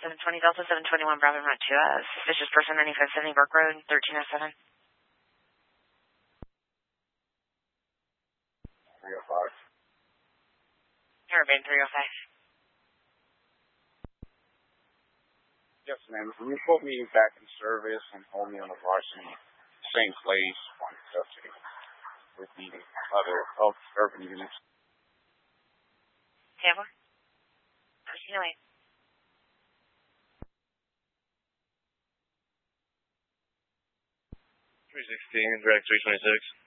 720 Delta 721 Bravo Mount 2, suspicious person 9570 Burke Road, 1307. 305. Airban 305. Yes, ma'am. Can you put me back in service and hold me on the varsity, same place, on custody, with the other urban units? Tampa? Proceed away. 316, direct 326.